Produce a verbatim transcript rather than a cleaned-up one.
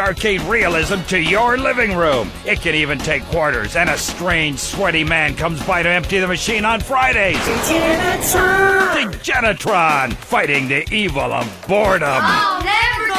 arcade realism to your living room. It can even take quarters, and a strange, sweaty man comes by to empty the machine on Fridays. Degenatron! Degenatron, fighting the evil of boredom. Oh, no!